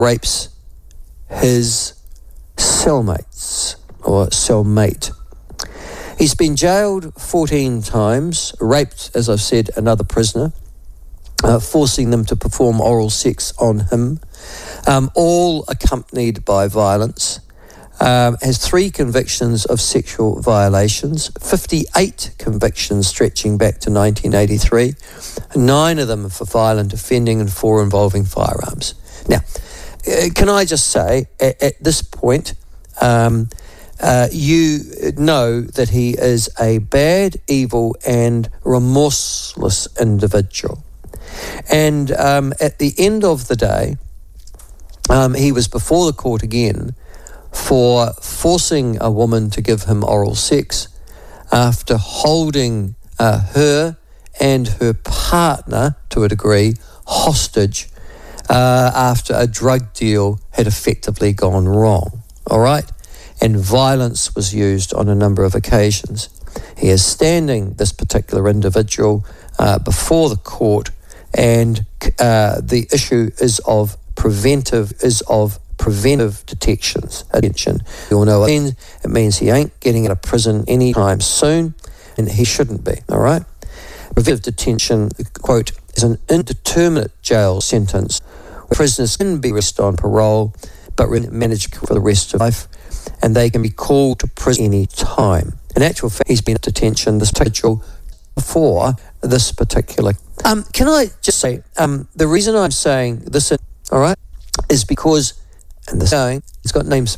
rapes his cellmates or cellmate. He's been jailed 14 times, raped, as I've said, another prisoner, forcing them to perform oral sex on him, all accompanied by violence. Has 3 convictions of sexual violations, 58 convictions stretching back to 1983, 9 of them for violent offending and 4 involving firearms. Now, can I just say, at this point, you know that he is a bad, evil and remorseless individual. And at the end of the day, he was before the court again for forcing a woman to give him oral sex after holding her and her partner, to a degree, hostage after a drug deal had effectively gone wrong, all right? And violence was used on a number of occasions. He is standing, this particular individual, before the court, and the issue is of preventive detention. You all know what it means he ain't getting out of prison anytime soon, and he shouldn't be, all right? Preventive detention, quote, is an indeterminate jail sentence where prisoners can be released on parole but managed for the rest of life, and they can be called to prison any time. In actual fact, he's been at detention, this individual, before this particular... can I just say, the reason I'm saying this, all right, is because, and this going, it's got names.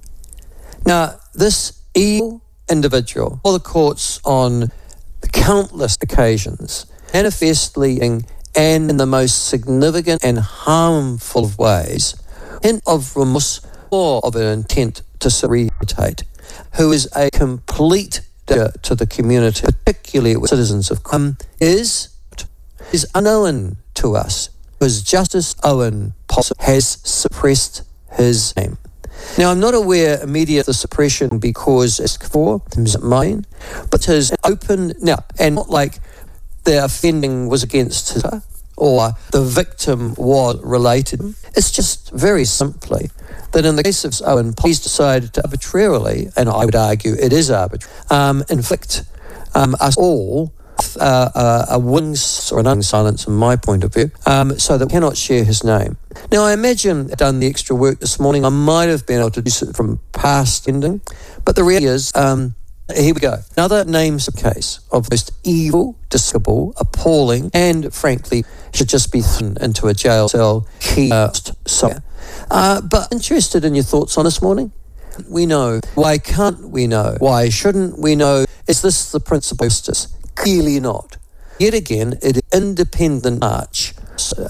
Now, this evil individual, before the courts on countless occasions, manifestly and in the most significant and harmful of ways, hint of remorse or of an intent to rehabilitate, who is a complete danger to the community, particularly with citizens of crime, is unknown to us, because Justice Owen Paulson has suppressed his name. Now, I'm not aware immediately of the suppression because it's for mine, but his open, now, and not like the offending was against his or the victim was related. It's just very simply that in the case of Owen, he's decided to arbitrarily, and I would argue it is arbitrary, inflict us all a wings or an silence from my point of view, so that we cannot share his name. Now, I imagine I've done the extra work this morning. I might have been able to do it from past ending, but the reality is, here we go. Another names case of most evil, despicable, appalling, and frankly, should just be thrown into a jail cell. But interested in your thoughts on this morning? We know. Why can't we know? Why shouldn't we know? Is this the principle of justice? Clearly not. Yet again, it is independent arch, who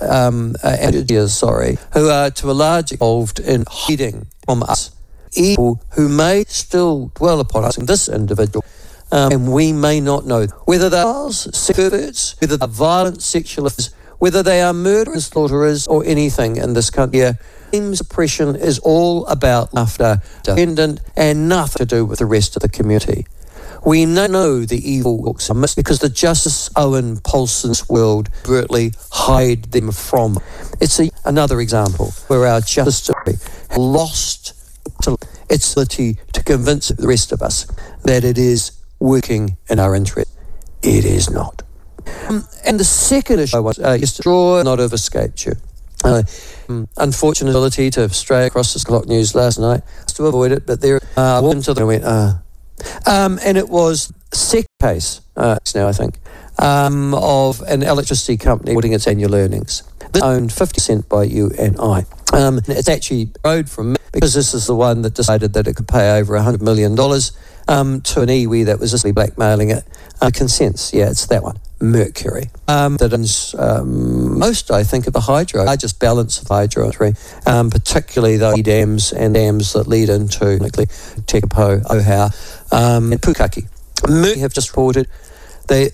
are to a large involved in hiding from us evil who may still dwell upon us, this individual, and we may not know whether they are perverts, whether they are violent sexualists, whether they are murderers, slaughterers, or anything in this country. Suppression is all about laughter, dependent, and nothing to do with the rest of the community. We know the evil books are because the Justice Owen Paulson's world overtly hide them from. It's another example where our justice has lost its ability to convince the rest of us that it is working in our interest. It is not. And the second issue I want to draw not have escaped you. Unfortunate ability to stray across the Clock News last night to avoid it, but there I walked into the and it was second case now I think of an electricity company reporting its annual earnings. This owned 50% by you and I. It's actually borrowed from me because this is the one that decided that it could pay over $100 million to an iwi that was just blackmailing it. Consents, yeah, it's that one. Mercury. That is most, I think, of the hydro, largest balance of hydro, particularly the dams and dams that lead into Tekapo, Ohau, and Pukaki. Mercury have just reported they